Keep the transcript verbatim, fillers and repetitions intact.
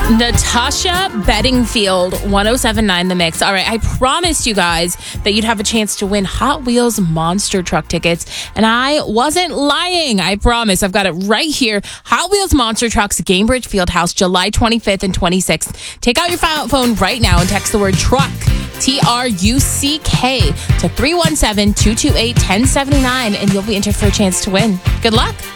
Natasha Bedingfield, one oh seven point nine The Mix. All right, I promised you guys that you'd have a chance to win Hot Wheels Monster Truck tickets, and I wasn't lying. I promise. I've got it right here. Hot Wheels Monster Trucks, Gamebridge Fieldhouse, July twenty-fifth and twenty-sixth. Take out your phone right now and text the word truck, T R U C K, to three one seven, two two eight, one oh seven nine, and you'll be entered for a chance to win. Good luck.